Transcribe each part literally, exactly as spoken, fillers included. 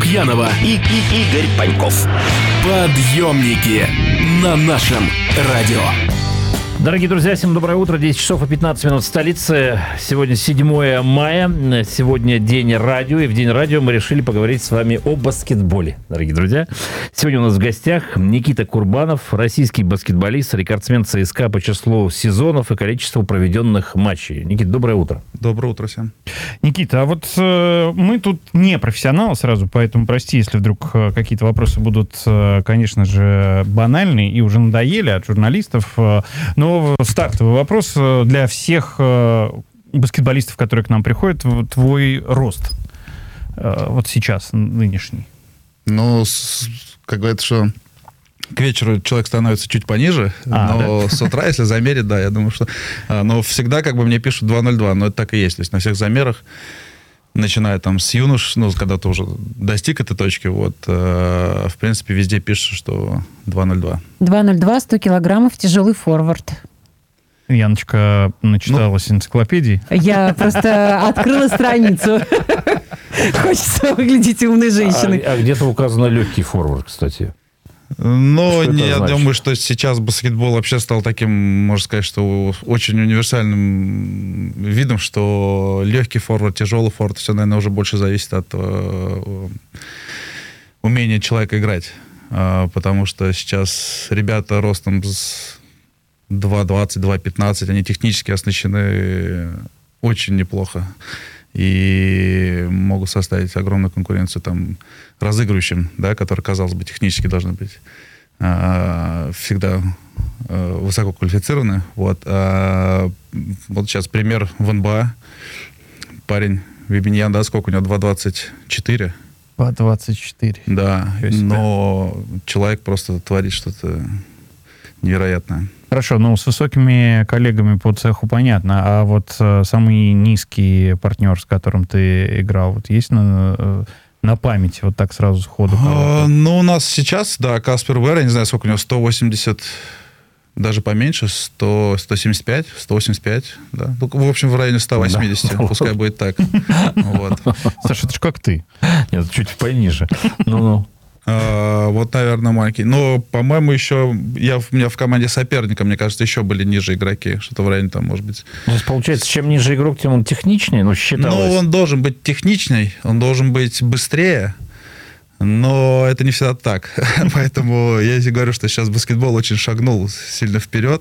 Лукьянова и, и Игорь Паньков. Подъемники на нашем радио. Дорогие друзья, всем доброе утро. десять часов и пятнадцать минут в столице. Сегодня седьмое мая. Сегодня день радио. И в день радио мы решили поговорить с вами о баскетболе, дорогие друзья. Сегодня у нас в гостях Никита Курбанов, российский баскетболист, рекордсмен ЦСКА по числу сезонов и количеству проведенных матчей. Никита, доброе утро. Доброе утро всем. Никита, а вот э, мы тут не профессионалы сразу, поэтому прости, если вдруг э, какие-то вопросы будут, э, конечно же, банальные и уже надоели от журналистов. Э, но стартовый вопрос для всех э, баскетболистов, которые к нам приходят. Твой рост э, вот сейчас, нынешний. Ну, с, как говорится, что к вечеру человек становится чуть пониже, а, но да? С утра, если замерить, да, я думаю, что... Но всегда как бы мне пишут два ноль два, но это так и есть. То есть на всех замерах, начиная там с юнош, ну, когда ты уже достиг этой точки, вот, э, в принципе, везде пишут, что два ноль два. два ноль два, сто килограммов, тяжелый форвард. Яночка начиталась ну, энциклопедии. Я просто открыла страницу. Хочется выглядеть умной женщиной. А, а где-то указано легкий форвард, кстати. Ну, не, я значит? думаю, что сейчас баскетбол вообще стал таким, можно сказать, что очень универсальным видом, что легкий форвард, тяжелый форвард, все, наверное, уже больше зависит от э, умения человека играть. Э, потому что сейчас ребята ростом с два двадцать, два пятнадцать, они технически оснащены очень неплохо. И могут составить огромную конкуренцию там разыгрывающим, да, которые, казалось бы, технически должны быть а, всегда а, высоко квалифицированы. Вот. А, вот сейчас пример в эн бэ а. Парень Вебиньян, да, сколько у него? два двадцать четыре. два двадцать четыре. Да, но человек просто творит что-то невероятное. Хорошо, ну, с высокими коллегами по цеху понятно, а вот э, самый низкий партнер, с которым ты играл, вот есть на, э, на памяти, вот так сразу сходу? А, ну, у нас сейчас, да, Каспер Вэр, я не знаю, сколько у него, сто восемьдесят, даже поменьше, сто, сто семьдесят пять, сто восемьдесят пять, да. Ну, в общем, в районе сто восемьдесят, да. Пускай будет так. Вот. Саша, это же как ты. Нет, чуть пониже. Ну-ну. Uh, вот, наверное, маленький. Но, по-моему, еще я, у меня в команде соперника, мне кажется, еще были ниже игроки. Что-то в районе там, может быть. То есть, получается, чем ниже игрок, тем он техничнее, ну, считалось. Ну, он должен быть техничней, он должен быть быстрее, но это не всегда так. Поэтому я здесь говорю, что сейчас баскетбол очень шагнул сильно вперед,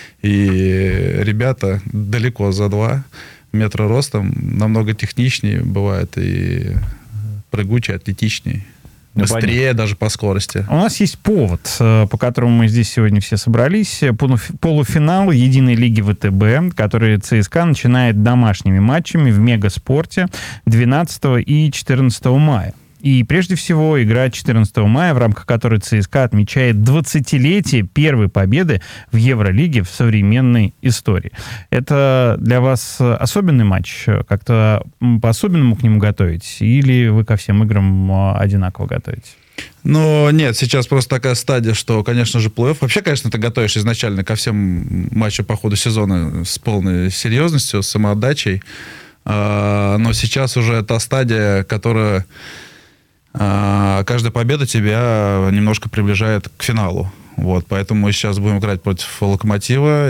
и ребята далеко за два метра ростом намного техничнее бывают и прыгучее, атлетичнее. Быстрее, даже по скорости. У нас есть повод, по которому мы здесь сегодня все собрались. Полуфинал единой лиги вэ тэ бэ, который ЦСКА начинает домашними матчами в Мегаспорте двенадцатого и четырнадцатого мая. И прежде всего игра четырнадцатого мая, в рамках которой ЦСКА отмечает двадцатилетие первой победы в Евролиге в современной истории. Это для вас особенный матч? Как-то по-особенному к нему готовить? Или вы ко всем играм одинаково готовите? Ну, нет, сейчас просто такая стадия, что, конечно же, плей-офф. Вообще, конечно, ты готовишь изначально ко всем матчам по ходу сезона с полной серьезностью, с самоотдачей. Но сейчас уже та стадия, которая... Каждая победа тебя немножко приближает к финалу. Вот, поэтому мы сейчас будем играть против Локомотива,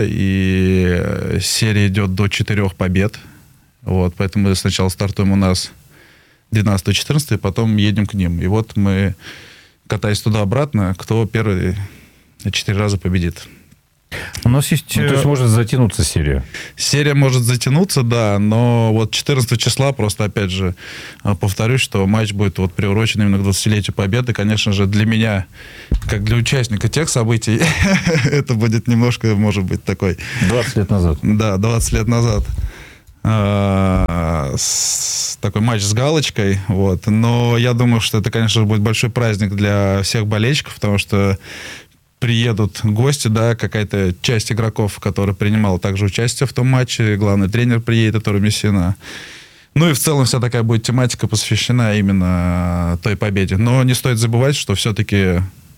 и серия идет до четырех побед. Вот, поэтому мы сначала стартуем у нас двенадцатого-четырнадцатого, и потом едем к ним. И вот мы, катаясь туда-обратно, кто первый четыре раза победит. У нас есть... Ну, то есть может затянуться серия? Серия может затянуться, да, но вот четырнадцатого числа, просто опять же повторюсь, что матч будет вот приурочен именно к двадцатилетию победы. Конечно же, для меня, как для участника тех событий, это будет немножко, может быть, такой... двадцать лет назад. Да, двадцать лет назад. Такой матч с галочкой, вот. Но я думаю, что это, конечно же, будет большой праздник для всех болельщиков, потому что приедут гости, да, какая-то часть игроков, которая принимала также участие в том матче, главный тренер приедет, Артур Мессина. Ну и в целом вся такая будет тематика посвящена именно той победе. Но не стоит забывать, что все-таки...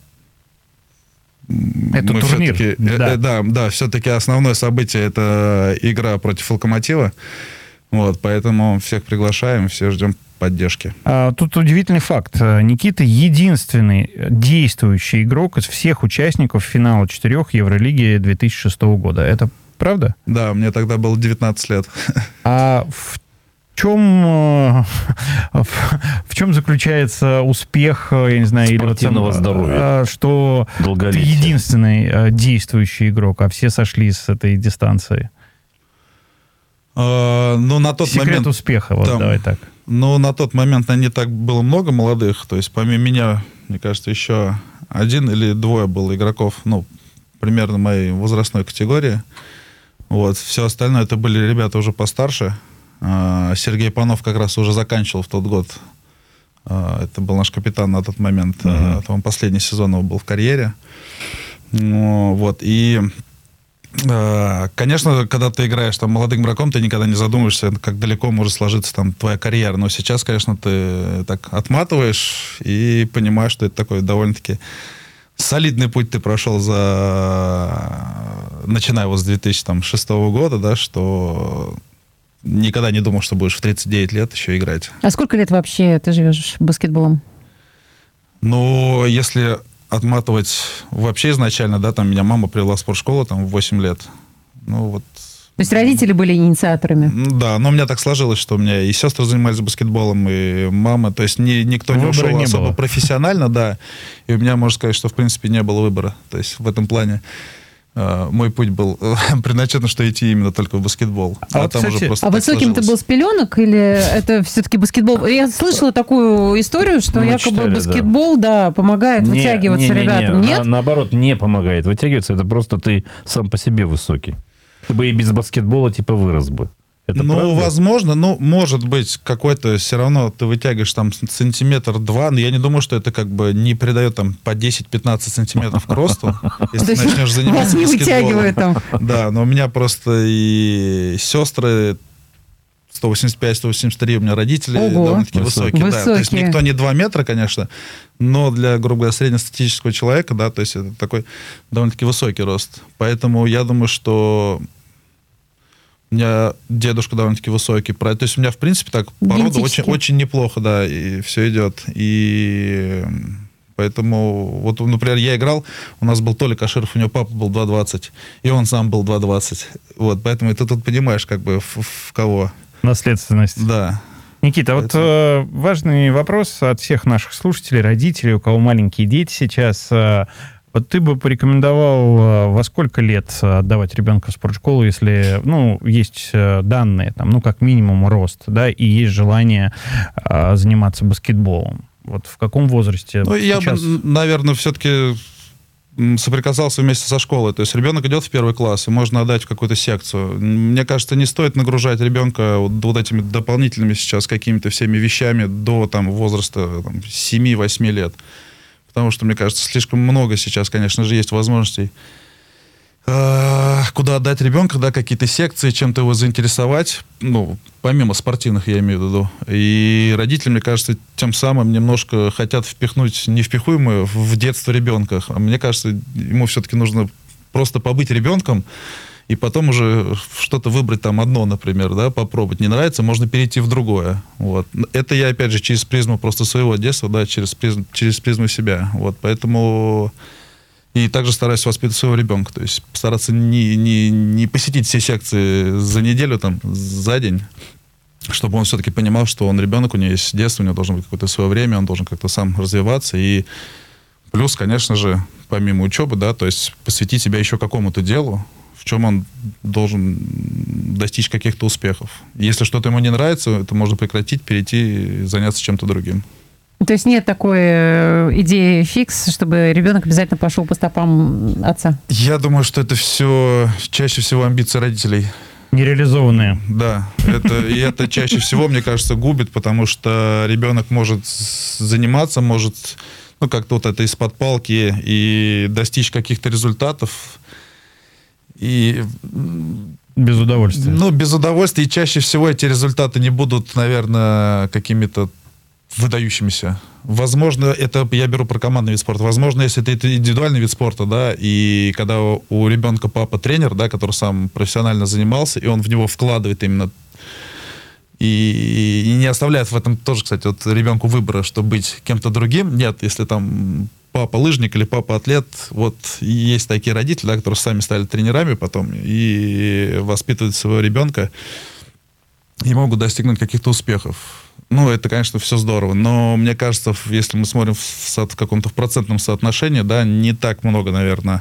Это мы турнир. Все-таки, да. Э, да, да, все-таки основное событие — это игра против Локомотива. Вот, поэтому всех приглашаем, все ждем поддержки. А, тут удивительный факт. Никита единственный действующий игрок из всех участников финала четырех Евролиги две тысячи шестого года. Это правда? Да, мне тогда было девятнадцать лет. А в чем, в чем заключается успех, я не знаю, спортивного или здоровья, что ты единственный действующий игрок, а все сошли с этой дистанции? Uh, ну, на тот Секрет момент... успеха, вот там, давай так. Ну, на тот момент не так было много молодых, то есть помимо меня, мне кажется, еще один или двое было игроков, ну, примерно моей возрастной категории. Вот, все остальное это были ребята уже постарше. Uh, Сергей Панов как раз уже заканчивал в тот год. Uh, это был наш капитан на тот момент. Uh-huh. Uh, это он последний сезон его был в карьере. Uh, вот, и... Конечно, когда ты играешь там молодым игроком, ты никогда не задумываешься, как далеко может сложиться там твоя карьера. Но сейчас, конечно, ты так отматываешь и понимаешь, что это такой довольно-таки солидный путь ты прошел за... начиная вот с две тысячи шестого года, да, что никогда не думал, что будешь в тридцать девять лет еще играть. А сколько лет вообще ты живешь баскетболом? Ну, если... отматывать вообще изначально, да, там меня мама привела в спортшколу там в восемь лет. Ну вот. То есть родители были инициаторами? Да, но у меня так сложилось, что у меня и сестры занимались баскетболом, и мама, то есть ни, никто Выбора не ушел не особо было. профессионально, да, и у меня, можно сказать, что в принципе не было выбора. То есть в этом плане э, мой путь был предначертан, что идти именно только в баскетбол. А А, вот, там кстати, уже просто А так высоким ты сложилось. был с пеленок или это все-таки баскетбол? Я слышала такую историю, что Мы якобы читали, да. баскетбол, да, помогает Не, вытягиваться не, не, не. ребятам. Нет? На- наоборот, не помогает вытягиваться. Это просто ты сам по себе высокий. Ты бы и без баскетбола типа вырос бы. Это ну, правда? возможно, ну, может быть, какой-то все равно ты вытягиваешь там сантиметр-два, но я не думаю, что это как бы не придает там по десять-пятнадцать сантиметров к росту, То если есть ты начнешь заниматься вас не баскетболом. вытягивает там. Да, но у меня просто и сестры сто восемьдесят пять - сто восемьдесят три, у меня родители Ого. довольно-таки высокие. Высокие. Да. То есть никто не два метра, конечно, но для, грубо говоря, среднестатистического человека, да, то есть это такой довольно-таки высокий рост. Поэтому я думаю, что у меня дедушка довольно-таки высокий. То есть у меня, в принципе, так порода Генетически. очень, очень неплохо, да, и все идет. И поэтому, вот, например, я играл, у нас был Толя Каширов, у него папа был два двадцать, и он сам был два двадцать. Вот, поэтому ты тут понимаешь, как бы, в, в кого. Наследственность. Да. Никита, вот э, важный вопрос от всех наших слушателей, родителей, у кого маленькие дети сейчас. Э, вот ты бы порекомендовал э, во сколько лет отдавать ребенка в спортшколу, если, ну, есть э, данные, там, ну, как минимум рост, да, и есть желание э, заниматься баскетболом. Вот в каком возрасте? Ну, я сейчас... бы, наверное, все-таки соприкасался вместе со школой. То есть ребенок идет в первый класс, и можно отдать в какую-то секцию. Мне кажется, не стоит нагружать ребенка вот, вот этими дополнительными сейчас какими-то всеми вещами до там, возраста там, семь-восемь лет. Потому что, мне кажется, слишком много сейчас, конечно же, есть возможностей, э, куда отдать ребенка, да, какие-то секции, чем-то его заинтересовать, ну, помимо спортивных, я имею в виду. И родители, мне кажется, тем самым немножко хотят впихнуть невпихуемое в детство ребенка. А мне кажется, ему все-таки нужно просто побыть ребенком, и потом уже что-то выбрать там одно, например, да, попробовать. Не нравится, можно перейти в другое. Вот. Это я, опять же, через призму просто своего детства, да, через призму, через призму себя. Вот. Поэтому... И также стараюсь воспитывать своего ребенка. То есть стараться не, не, не посетить все секции за неделю, там, за день, чтобы он все-таки понимал, что он ребенок, у него есть детство, у него должно быть какое-то свое время, он должен как-то сам развиваться. И плюс, конечно же, помимо учебы, да, то есть посвятить себя еще какому-то делу, в чем он должен достичь каких-то успехов. Если что-то ему не нравится, это можно прекратить, перейти и заняться чем-то другим. То есть нет такой э, идеи фикс, чтобы ребенок обязательно пошел по стопам отца? Я думаю, что это все чаще всего амбиции родителей. Нереализованные. Да, это, и это чаще всего, мне кажется, губит, потому что ребенок может заниматься, может, ну, как-то вот это из-под палки и достичь каких-то результатов. И... Без удовольствия. Ну, без удовольствия. И чаще всего эти результаты не будут, наверное, какими-то выдающимися. Возможно, это я беру про командный вид спорта. Возможно, если это индивидуальный вид спорта, да, и когда у ребенка папа тренер, да, который сам профессионально занимался, и он в него вкладывает именно И, и не оставляют в этом тоже, кстати, вот ребенку выбора, что быть кем-то другим. Нет, если там папа лыжник или папа атлет, вот есть такие родители, да, которые сами стали тренерами потом и воспитывают своего ребенка и могут достигнуть каких-то успехов. Ну, это, конечно, все здорово, но мне кажется, если мы смотрим в, со- в каком-то в процентном соотношении, да, не так много, наверное,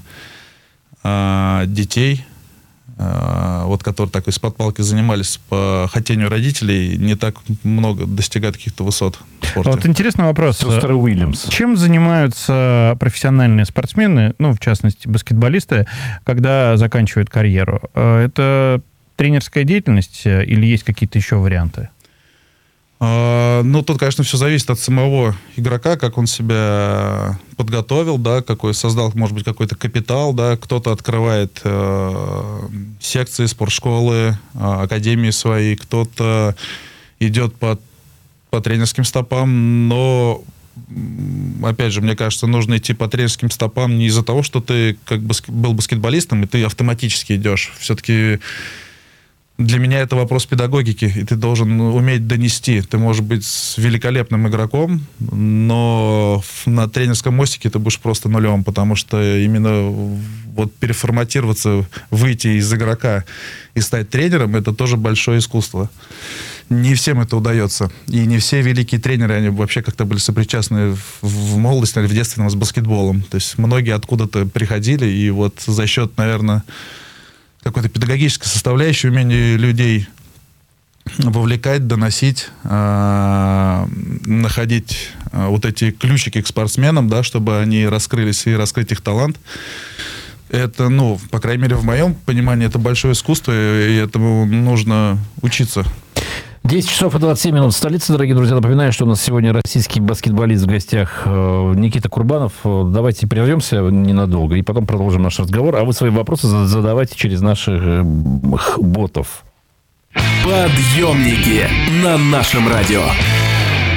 детей, вот которые так из-под палки занимались по хотению родителей, не так много достигают каких-то высот в спорте. Вот интересный вопрос. Сестры Уильямс. Чем занимаются профессиональные спортсмены, ну, в частности, баскетболисты, когда заканчивают карьеру? Это тренерская деятельность или есть какие-то еще варианты? Ну, тут, конечно, все зависит от самого игрока, как он себя подготовил, да, какой создал, может быть, какой-то капитал, да, кто-то открывает э, секции, спортшколы, э, академии свои, кто-то идет по, по тренерским стопам, но, опять же, мне кажется, нужно идти по тренерским стопам не из-за того, что ты как бы был баскетболистом, и ты автоматически идешь. Все-таки для меня это вопрос педагогики, и ты должен уметь донести. Ты можешь быть великолепным игроком, но на тренерском мостике ты будешь просто нулем, потому что именно вот переформатироваться, выйти из игрока и стать тренером, это тоже большое искусство. Не всем это удается. И не все великие тренеры, они вообще как-то были сопричастны в молодости или в детстве с баскетболом. То есть многие откуда-то приходили, и вот за счет, наверное, какой-то педагогической составляющей, умение людей вовлекать, доносить, э, находить э, вот эти ключики к спортсменам, да, чтобы они раскрылись и раскрыть их талант. Это, ну, по крайней мере, в моем понимании, это большое искусство, и этому нужно учиться. десять часов и двадцать семь минут в столице, дорогие друзья. Напоминаю, что у нас сегодня российский баскетболист в гостях Никита Курбанов. Давайте прервемся ненадолго и потом продолжим наш разговор. А вы свои вопросы задавайте через наших ботов. Подъемники на нашем радио.